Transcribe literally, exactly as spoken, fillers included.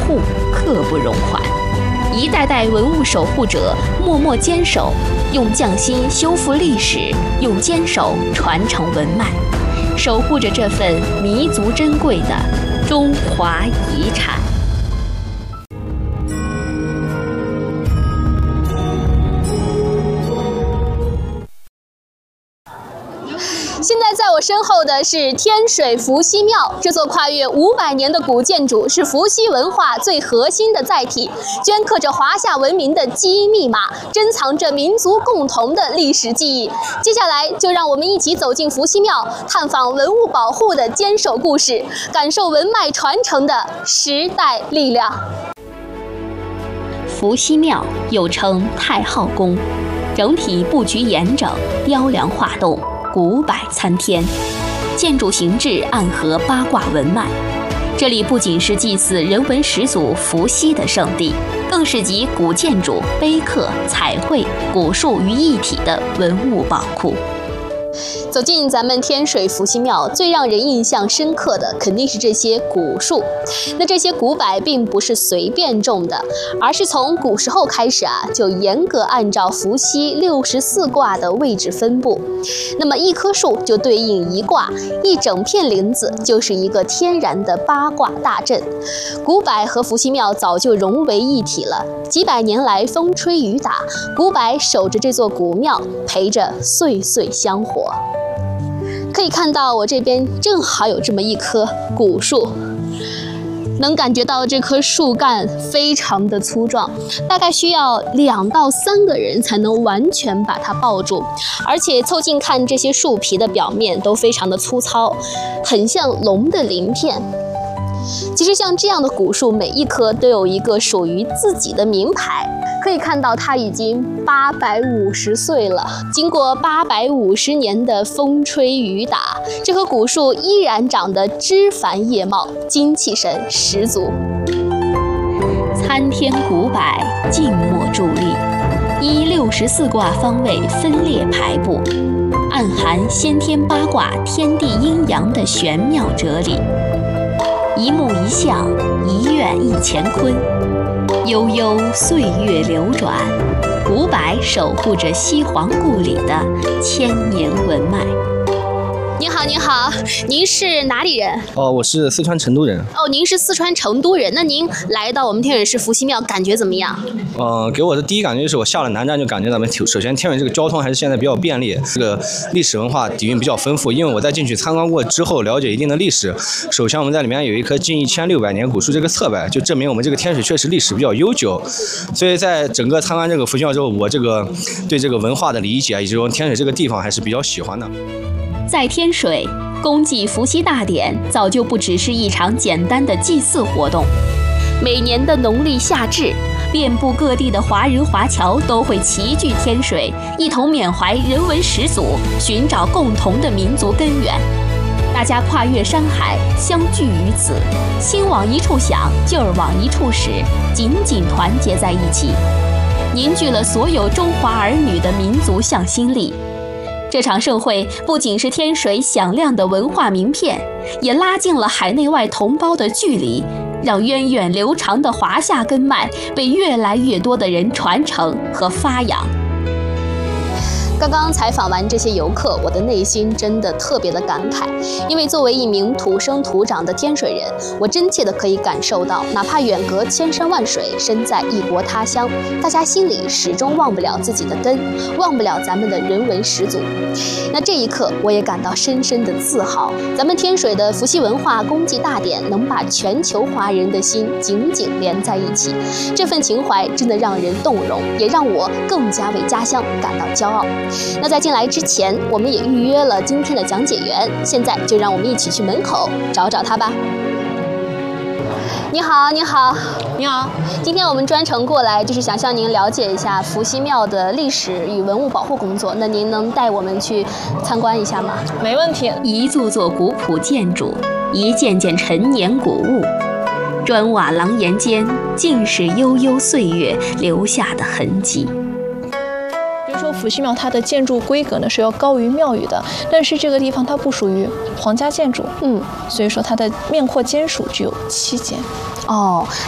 护，刻不容缓。一代代文物守护者默默坚守，用匠心修复历史，用坚守传承文脉，守护着这份弥足珍贵的中华遗产。 现在在我身后的是天水伏羲庙，这座跨越五百年的古建筑是伏羲文化最核心的载体，镌刻着华夏文明的基因密码，珍藏着民族共同的历史记忆。接下来就让我们一起走进伏羲庙，探访文物保护的坚守故事，感受文脉传承的时代力量。 伏羲庙又称太昊宫，整体布局严整，雕梁画栋，古柏参天，建筑形制暗合八卦文脉。这里不仅是祭祀人文始祖伏羲的圣地，更是集古建筑、碑刻、彩绘、古树于一体的文物宝库。 走进咱们天水伏羲庙，最让人印象深刻的肯定是这些古树。那这些古柏并不是随便种的，而是从古时候开始啊，就严格按照伏羲六十四卦的位置分布。那么一棵树就对应一卦，一整片林子就是一个天然的八卦大阵。古柏和伏羲庙早就融为一体了，几百年来风吹雨打，古柏守着这座古庙，陪着岁岁香火。可以看到我这边正好有这么一棵古树，能感觉到这棵树干非常的粗壮，大概需要两到三个人才能完全把它抱住。而且凑近看，这些树皮的表面都非常的粗糙，很像龙的鳞片。其实像这样的古树，每一棵都有一个属于自己的名牌。可以看到它已经八百五十岁了，经过八百五十年的风吹雨打，这棵古树依然长得枝繁叶茂，精气神十足。 参天古柏静默伫立，依六十四卦方位分列排布，暗含先天八卦天地阴阳的玄妙哲理。一木一象，一院一乾坤，悠悠岁月流转，古柏守护着西皇故里的千年文脉。 您好，您好，您是哪里人？ 哦，我是四川成都人。 哦，您是四川成都人，那您来到我们天水市伏羲庙，感觉怎么样？ 嗯、呃，给我的第一感觉就是我下了南站就感觉咱们首先天水这个交通还是现在比较便利，这个历史文化底蕴比较丰富。因为我在进去参观过之后，了解一定的历史。首先我们在里面有一棵近一千六百年古树这个侧柏，就证明我们这个天水确实历史比较悠久。所以在整个参观这个伏羲庙之后，我这个对这个文化的理解以及说天水这个地方还是比较喜欢的。 在天水，公祭伏羲大典早就不只是一场简单的祭祀活动。每年的农历夏至，遍布各地的华人华侨都会齐聚天水，一同缅怀人文始祖，寻找共同的民族根源。大家跨越山海，相聚于此，心往一处想，劲儿往一处使，紧紧团结在一起，凝聚了所有中华儿女的民族向心力。这场盛会不仅是天水响亮的文化名片，也拉近了海内外同胞的距离，让源远流长的华夏根脉被越来越多的人传承和发扬。 刚刚采访完这些游客，我的内心真的特别的感慨，因为作为一名土生土长的天水人，我真切的可以感受到，哪怕远隔千山万水，身在异国他乡，大家心里始终忘不了自己的根，忘不了咱们的人文始祖。那这一刻，我也感到深深的自豪，咱们天水的伏羲文化公祭大典能把全球华人的心紧紧连在一起，这份情怀真的让人动容，也让我更加为家乡感到骄傲。那在进来之前，我们也预约了今天的讲解员，现在就让我们一起去门口找找他吧。你好，你好， 你好。 今天我们专程过来，就是想向您了解一下伏羲庙的历史与文物保护工作。那您能带我们去参观一下吗？ 没问题。 一座座古朴建筑，一件件陈年古物，砖瓦廊檐间尽是悠悠岁月留下的痕迹。 比如说伏羲庙，它的建筑规格呢是要高于庙宇的，但是这个地方它不属于皇家建筑， 嗯， 所以说它的面阔间属只有七间。 哦，